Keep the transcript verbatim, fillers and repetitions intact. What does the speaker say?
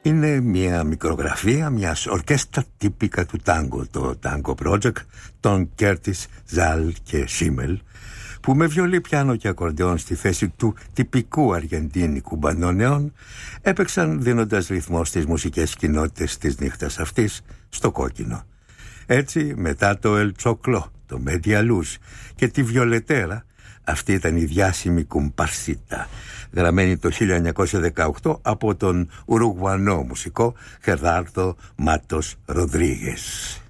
Είναι μια μικρογραφία μιας ορκέστα τύπικα του τάγκο, το Tango Project των Κέρτις, Ζαλ και Σίμελ, που με βιολί, πιάνο και ακορντεόν στη θέση του τυπικού αργεντίνικου μπαντονέων έπαιξαν δίνοντας ρυθμό στις μουσικές κοινότητες της νύχτας αυτής στο κόκκινο. Έτσι, μετά το El Choclo, το Media Luz και τη Βιολετέρα, αυτή ήταν η διάσημη κουμπαρσίτα, γραμμένη το χίλια εννιακόσια δεκαοκτώ από τον Ουρουγουανό μουσικό Γεράρδο Μάτος Ροδρίγες.